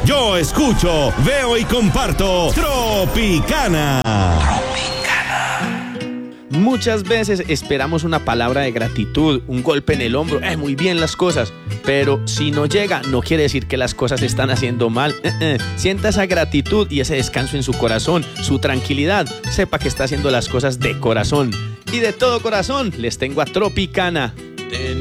Yo escucho, veo y comparto Tropicana. Muchas veces esperamos una palabra de gratitud, un golpe en el hombro, muy bien las cosas, pero si no llega, no quiere decir que las cosas se están haciendo mal. Sienta esa gratitud y ese descanso en su corazón, su tranquilidad, sepa que está haciendo las cosas de corazón. Y de todo corazón, les tengo a Tropicana.